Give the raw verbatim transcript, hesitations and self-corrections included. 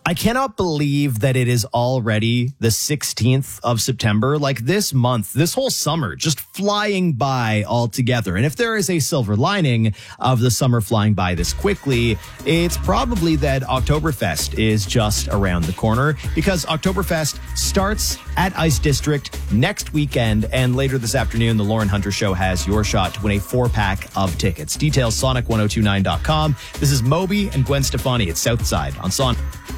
I cannot believe that it is already the sixteenth of September. Like this month, this whole summer, just flying by altogether. And if there is a silver lining of the summer flying by this quickly, it's probably that Oktoberfest is just around the corner, because Oktoberfest starts at Ice District next weekend. And later this afternoon, the Lauren Hunter Show has your shot to win a four pack of tickets. Details, sonic ten twenty-nine dot com. This is Moby and Gwen Stefani at Southside on Sonic.